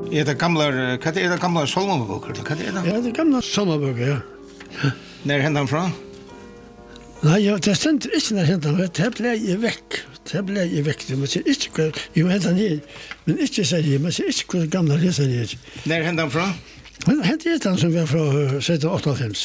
Det gamla, vad är det gamla Solmaböcker? Vad är det? Ja, det gamla Solmaböcker, ja. När hände han från? Nej, det stämde inte när hände han. Det blev ju väck. Det blev ju väck. Man ser inte ju hände han här. Men inte säger man ser inte hur gamla läsare är. När hände han från? Han hände han som var från 1785.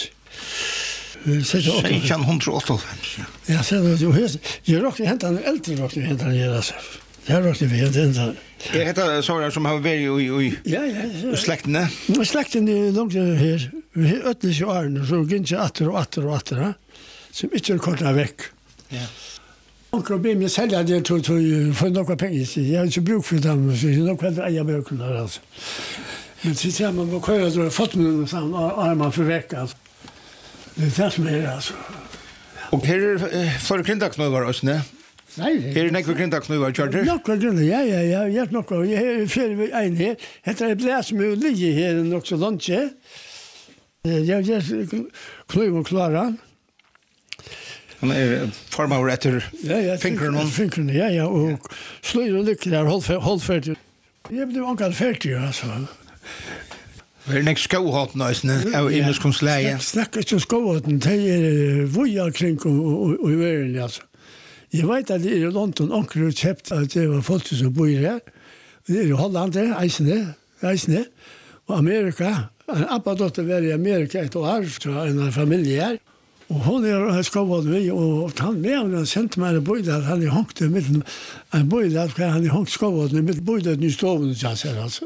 1685. Ja, så det ju rockade hände han äldre rockade hände han här alltså. Jag rockade vi hände. Det heter sådär som har varit i släkten. Släkten är långt här. Vi har öttliga år så går inte åter. Som inte kortar väck. Ja. Och då blir mig sälja det till för några pengar. Jag har inte bruk för dem så jag nog kan äga böckerna alltså. Men så ser man vad köra då fått med sån armar för vecka alltså. Det är som är alltså. Och här för krindagsnövar oss nej. Nej. Här är några krindagsnövar charter. Några grund. Ja. Jag har några. Jag är för en här. Heter det bläs med ligger här också lunch. Jag klöv och klara. Han är formad efter fingrarna. Ja, och slöjer och lyckor där hållfärdigt. Jag blev ankallt färdig, alltså. Det är nästa skohaten, av inneskonstläge. Snackar inte om skohaten, det är voja kring och i världen, alltså. Jag vet att det är i London, onkel har köpt att det var folk som bor här. Det är i Holland, Eisne, och Amerika. En appadotter var i Amerika ett år, så en familj här. Och hon är skåvad vi och han med och sent mig en böjd att han är honkt med en böjd att han är honkt skåvad med böjd att nu står jag säger alltså.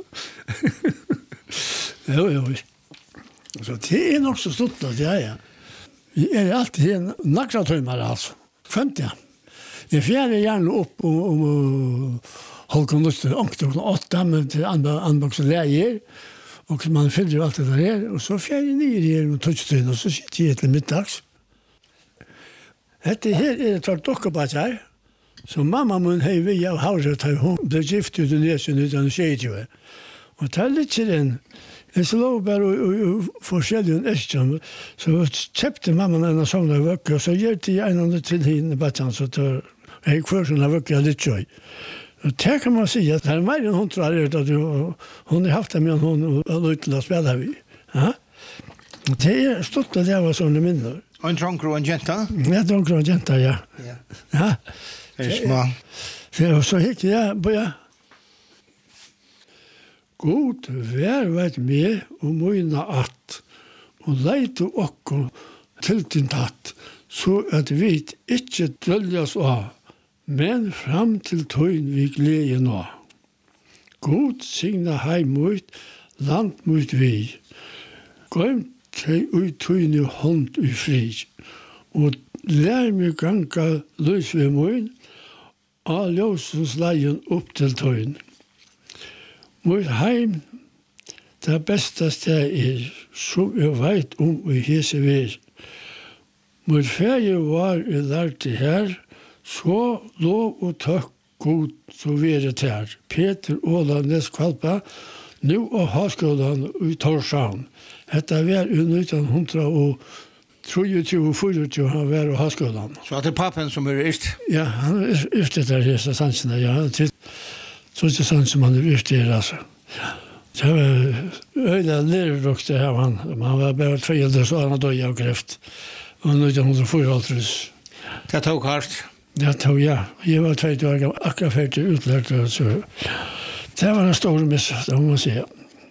Ja. Så det är nog så stort att ja. Vi är alltid en nakratömmar alltså. 50. Det fjärde gärna upp om Håkon Luster och 8 med anboxläger. Och man fyller allt det där och så fjärde ner i touchstone och så sitter jag till middags. Det här är ett dockabajar som mamma mun hej vi av huset har hon blev gift ut i näsen utan tjej. Och tar lite den. Det så bara forskellen är så köpte mamma en sån där vecka så ger till en annan till henne bara så tar jag för såna vecka lite joy. Och det kan man säga att det är mer än hon tror att hon har haft det med hon och lite spela vi. Ja. Det är stort att det var såna minnen. En trångro och en jenta? Ja, trångro och en jenta, ja. Ja. Det är små. Så gick jag börja. God vær vet med og møyna at, og leite okko til din tatt, så at vi ikke drøljas av, men fram til tøyn vi glede nå. God signa heimut, landmut vi, gøym til ut tøyn i hånd i fri, og lær meg ganga løs ved møyn, av ljøsens leien opp til tøyn. Mot heim, det beste sted som jeg vet i hese ver. Mot ferie var jeg lærte her, så lov og takk god så være her. Peter Åland Neskvalpa, nu og Haskolan i Torshavn. Dette var under 1923 han var i Haskolan. Så det er pappen som er yrst? Ja, han er yrst etter hese sansene, ja. Så det är sånt som man är ute i alltså. Det var öliga lärarrock det här han var bara 2 år så han då jag kräft. Och nu är hon för alls. Det tog hårt. Det tog jag. Jag var 2 år akkurat färdig utlärd så. Det var en stor miss det måste man säga.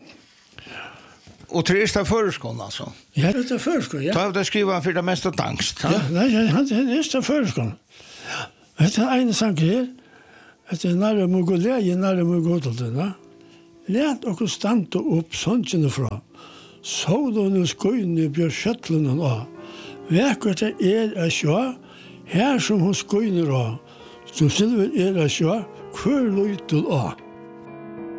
Och till första förskolan alltså. Ja, det är förskolan. Ja. Ta det skriva för det mesta angst. Ja, nej, han är första förskolan. Det är en sak här. Det är nära Mongolia, nära Mongolien. Lät och stanta upp sången fra. Solen skøyne bjør kjøttlen av. Vekkert det sjå, her som hun skøyner av. Som silver sjå, hver løytel av.